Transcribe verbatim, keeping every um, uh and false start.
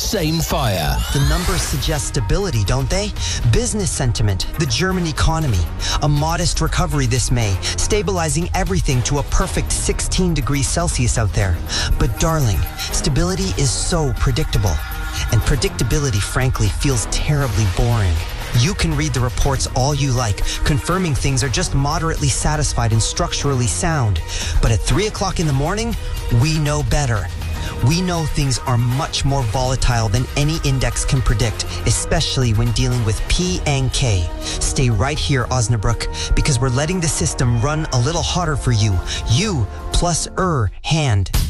same fire. The numbers suggest stability, don't they? Business sentiment, the German economy, a modest recovery this May, stabilizing everything to a perfect sixteen degrees Celsius out there. But darling, stability is so predictable. And predictability, frankly, feels terribly boring. You can read the reports all you like, confirming things are just moderately satisfied and structurally sound. But at three o'clock in the morning, we know better. We know things are much more volatile than any index can predict, especially when dealing with P and K. Stay right here, Osnabrück, because we're letting the system run a little hotter for you. You plus er hand.